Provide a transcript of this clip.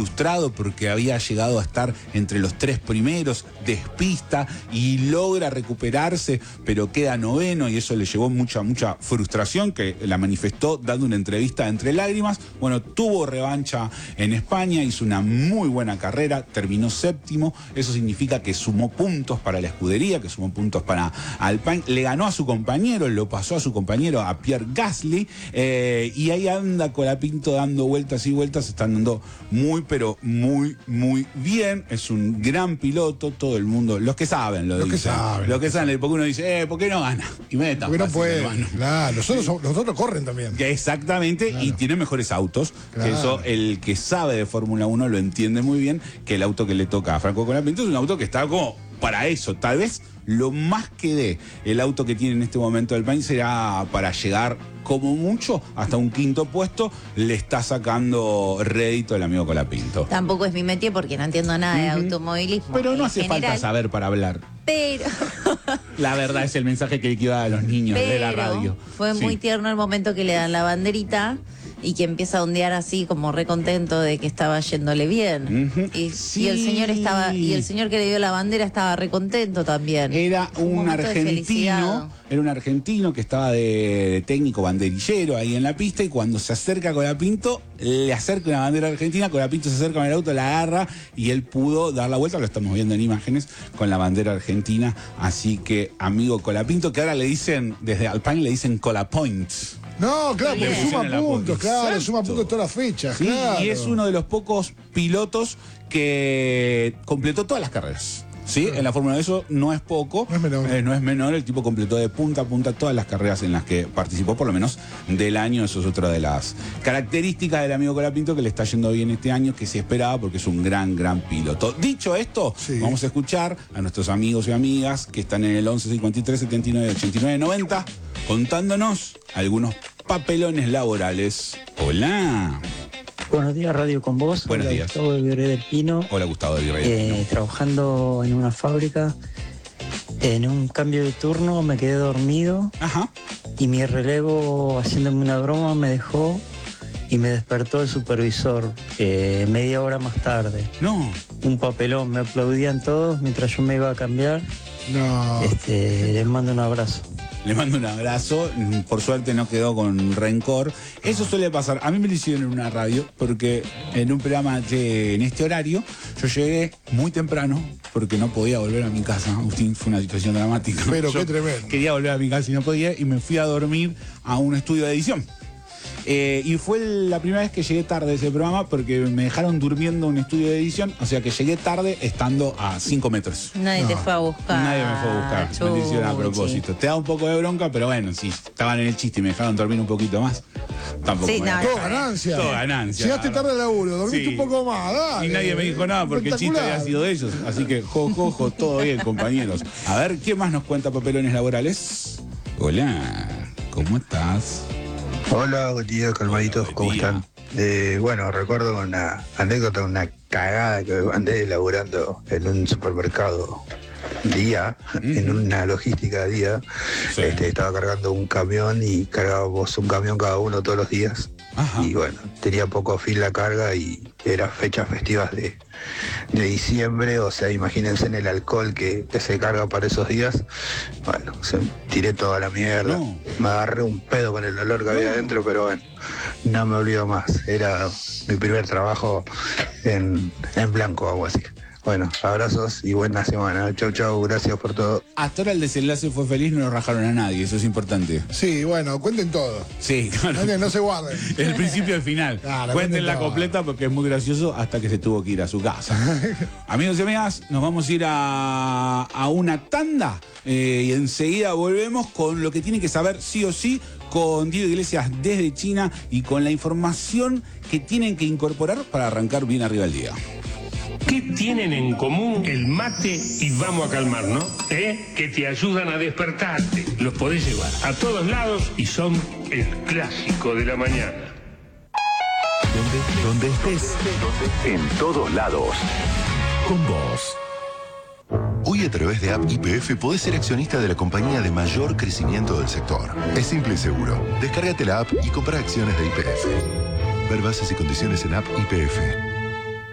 frustrado porque había llegado a estar entre los 3 primeros, despista y logra recuperarse, pero queda noveno y eso le llevó mucha frustración, que la manifestó dando una entrevista entre lágrimas. Bueno, tuvo revancha en España, hizo una muy buena carrera, terminó séptimo, eso significa que sumó puntos para la escudería, que sumó puntos para Alpine, le ganó a su compañero, lo pasó a su compañero, a Pierre Gasly, y ahí anda Colapinto dando vueltas y vueltas, está andando pero muy bien, es un gran piloto, todo el mundo, los que saben lo dicen, los que saben, porque uno dice, ¿por qué no gana? Y meta, porque no puede, claro, los otros corren también. Exactamente, claro. Y tiene mejores autos, claro. Que eso el que sabe de Fórmula 1 lo entiende muy bien, que el auto que le toca a Franco Colapinto es un auto que está como para eso, tal vez lo más que dé el auto que tiene en este momento Alpine será para llegar como mucho hasta un 5.º puesto, le está sacando rédito el amigo Colapinto. Tampoco es mi métier porque no entiendo nada de automovilismo. Pero no hace falta saber para hablar. Pero la verdad es el mensaje que iba a los niños de la radio. Fue muy tierno el momento que le dan la banderita y que empieza a ondear así como recontento de que estaba yéndole bien. Y el señor el señor que le dio la bandera estaba recontento también. Era un argentino que estaba de técnico banderillero ahí en la pista, y cuando se acerca a Colapinto, le acerca una bandera argentina, Colapinto se acerca con el auto, la agarra y él pudo dar la vuelta, lo estamos viendo en imágenes, con la bandera argentina. Así que, amigo Colapinto, que ahora le dicen, desde Alpine le dicen Colapoints. No, claro, porque suma puntos, claro, suma puntos todas las fechas, sí, claro. Y es uno de los pocos pilotos que completó todas las carreras. ¿Sí? En la Fórmula 1 eso no es poco, no es menor, el tipo completó de punta a punta todas las carreras en las que participó, por lo menos del año. Eso es otra de las características del amigo Colapinto, que le está yendo bien este año, que se esperaba porque es un gran piloto. Dicho esto, vamos a escuchar a nuestros amigos y amigas que están en el 11 53 79 89 90 contándonos algunos papelones laborales. Hola. Buenos días, Radio con Vos. Buenos días. Gustavo de Virrey del Pino. Hola, Gustavo de Virrey del Pino. Trabajando en una fábrica. En un cambio de turno me quedé dormido. Ajá. Y mi relevo, haciéndome una broma, me dejó y me despertó el supervisor media hora más tarde. No. Un papelón, me aplaudían todos mientras yo me iba a cambiar. No. Les mando un abrazo. Le mando un abrazo, por suerte no quedó con rencor. Eso suele pasar, a mí me lo hicieron en una radio, porque en un programa en este horario, yo llegué muy temprano, porque no podía volver a mi casa. Agustín, fue una situación dramática. Pero qué tremendo. Quería volver a mi casa y no podía, y me fui a dormir a un estudio de edición. Y fue la primera vez que llegué tarde a ese programa, porque me dejaron durmiendo en un estudio de edición, o sea que llegué tarde estando a 5 metros. Nadie te fue a buscar. Nadie me fue a buscar, me lo hicieron a propósito. Te da un poco de bronca, pero bueno, si estaban en el chiste y me dejaron dormir un poquito más, tampoco me todo ganancia. Todo ganancia. Llegaste tarde al laburo, dormiste un poco más, dale. Y nadie me dijo nada porque el chiste había sido de ellos. Así que, todo bien, compañeros. A ver, ¿quién más nos cuenta papelones laborales? Hola, ¿cómo estás? Hola, buen día, calmaditos, ¿cómo están? Bueno, recuerdo una anécdota, una cagada que andé laburando en un supermercado día, en una logística día. Estaba cargando un camión y cargábamos un camión cada uno todos los días. Ajá. Y bueno, tenía poco fin la carga y eran fechas festivas de diciembre, o sea, imagínense en el alcohol que se carga para esos días. Bueno, tiré toda la mierda, me agarré un pedo con el olor que había adentro, pero bueno, no me olvido más. Era mi primer trabajo en blanco, algo así. Bueno, abrazos y buena semana. Chau, gracias por todo. Hasta ahora el desenlace fue feliz, no nos rajaron a nadie, eso es importante. Sí, bueno, cuenten todo. Sí, claro. No se guarden. El principio y el final. Claro, cuéntenla completa porque es muy gracioso hasta que se tuvo que ir a su casa. Amigos y amigas, nos vamos a ir a una tanda y enseguida volvemos con lo que tienen que saber sí o sí, con Diego Iglesias desde China y con la información que tienen que incorporar para arrancar bien arriba el día. ¿Qué tienen en común el mate y vamos a calmarnos? Que te ayudan a despertarte. Los podés llevar a todos lados y son el clásico de la mañana. Donde estés, en todos lados, con vos. Hoy a través de App YPF podés ser accionista de la compañía de mayor crecimiento del sector. Es simple y seguro. Descárgate la app y compra acciones de YPF. Ver bases y condiciones en App YPF.